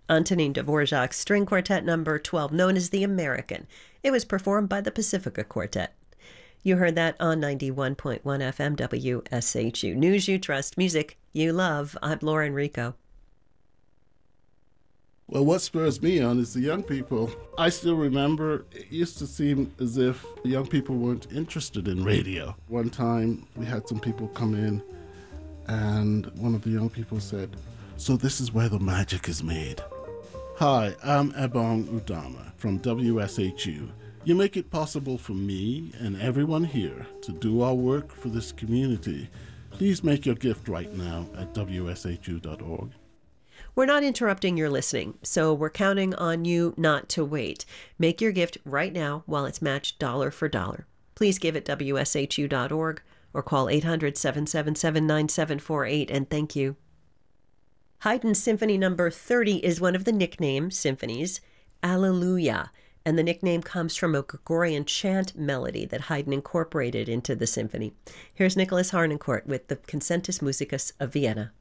Antonin Dvorak's String Quartet Number 12, known as the American. It was performed by the Pacifica Quartet. You heard that on 91.1 FM WSHU. News you trust, music you love. I'm Lauren Rico. Well, what spurs me on is the young people. I still remember it used to seem as if young people weren't interested in radio. One time we had some people come in and one of the young people said, "So this is where the magic is made." Hi, I'm Ebong Udama from WSHU. You make it possible for me and everyone here to do our work for this community. Please make your gift right now at wshu.org. We're not interrupting your listening, so we're counting on you not to wait. Make your gift right now while it's matched dollar for dollar. Please give at wshu.org or call 800-777-9748, and thank you. Haydn Symphony Number 30 is one of the nickname symphonies, Alleluia, and the nickname comes from a Gregorian chant melody that Haydn incorporated into the symphony. Here's Nicholas Harnoncourt with the Concentus Musicus of Vienna.